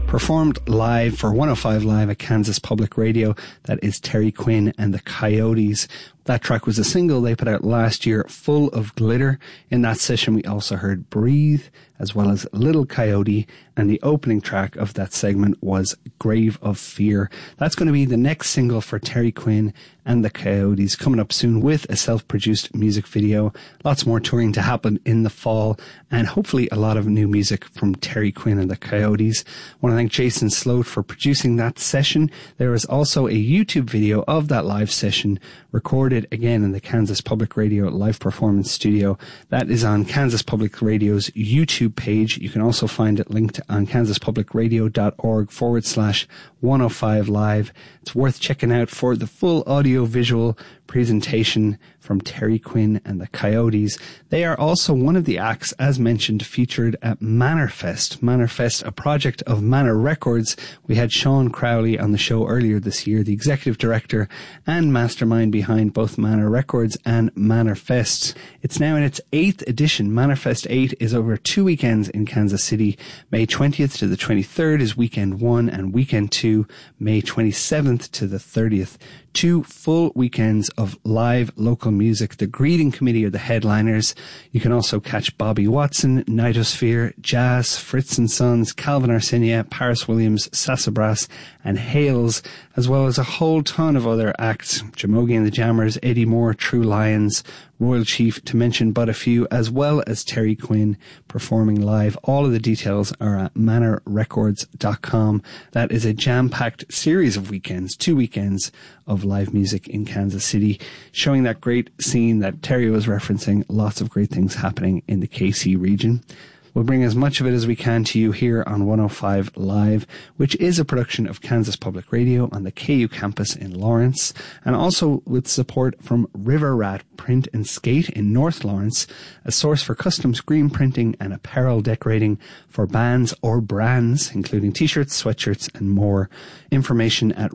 performed live for 105 Live at Kansas Public Radio. That is Terry Quinn and the Coyotes. That track was a single they put out last year, Full of Glitter. In that session, we also heard Breathe, as well as Little Coyote, and the opening track of that segment was Grave of Fear. That's going to be the next single for Terry Quinn and the Coyotes, coming up soon with a self-produced music video. Lots more touring to happen in the fall, and hopefully a lot of new music from Terry Quinn and the Coyotes. I want to thank Jason Sloat for producing that session. There is also a YouTube video of that live session recorded again in the Kansas Public Radio live performance studio. That is on Kansas Public Radio's YouTube page. You can also find it linked on kansaspublicradio.org/105 live. It's worth checking out for the full audio visual presentation from Terry Quinn and the Coyotes. They are also one of the acts, as mentioned, featured at Manorfest. Manorfest, a project of Manor Records. We had Sean Crowley on the show earlier this year, the executive director and mastermind behind both Manor Records and Manorfest. It's now in its 8th edition. Manorfest 8 is over 2 weekends in Kansas City. May 20th to the 23rd is weekend 1, and weekend 2, May 27th to the 30th. 2 full weekends of live local music. The greeting committee are the headliners. You can also catch Bobby Watson, Nightosphere, Jazz, Fritz and Sons, Calvin Arsenia, Paris Williams, Sassabras and Hales, as well as a whole ton of other acts. Jamogi and the Jammers, Eddie Moore, True Lions, Royal Chief, to mention but a few, as well as Terry Quinn performing live. All of the details are at manorrecords.com. That is a jam-packed series of weekends, 2 weekends of live music in Kansas City, showing that great scene that Terry was referencing. Lots of great things happening in the KC region. We'll bring as much of it as we can to you here on 105 Live, which is a production of Kansas Public Radio on the KU campus in Lawrence, and also with support from River Rat Print and Skate in North Lawrence, a source for custom screen printing and apparel decorating for bands or brands, including t-shirts, sweatshirts, and more. Information at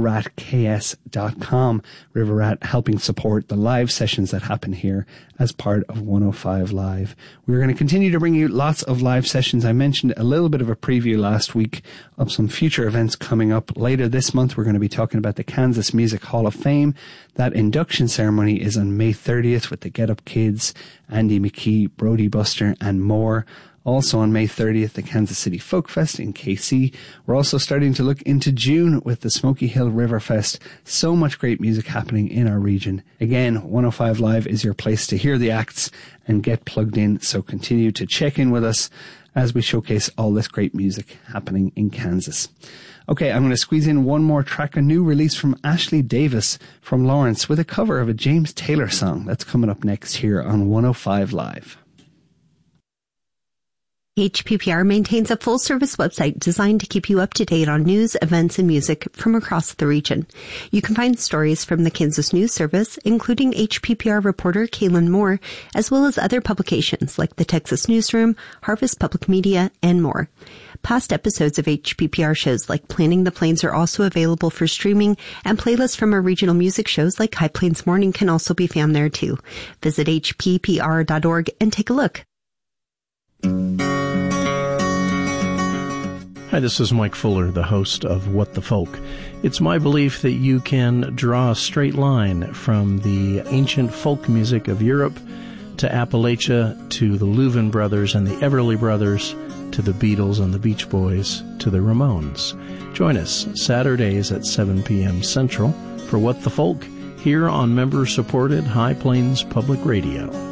riverratks.com. River Rat helping support the live sessions that happen here as part of 105 Live. We're going to continue to bring you lots of live sessions. I mentioned a little bit of a preview last week of some future events coming up. Later this month, we're going to be talking about the Kansas Music Hall of Fame. That induction ceremony is on May 30th with the Get Up Kids, Andy McKee, Brody Buster, and more. Also on May 30th, the Kansas City Folk Fest in KC. We're also starting to look into June with the Smoky Hill River Fest. So much great music happening in our region. Again, 105 Live is your place to hear the acts and get plugged in. So continue to check in with us as we showcase all this great music happening in Kansas. Okay, I'm going to squeeze in one more track, a new release from Ashley Davis from Lawrence with a cover of a James Taylor song. That's coming up next here on 105 Live. HPPR maintains a full-service website designed to keep you up to date on news, events, and music from across the region. You can find stories from the Kansas News Service, including HPPR reporter Kaylin Moore, as well as other publications like the Texas Newsroom, Harvest Public Media, and more. Past episodes of HPPR shows like Planning the Plains are also available for streaming, and playlists from our regional music shows like High Plains Morning can also be found there too. Visit hppr.org and take a look. Hi, this is Mike Fuller, the host of What the Folk. It's my belief that you can draw a straight line from the ancient folk music of Europe to Appalachia, to the Louvin Brothers and the Everly Brothers, to the Beatles and the Beach Boys, to the Ramones. Join us Saturdays at 7 p.m. Central for What the Folk here on member-supported High Plains Public Radio.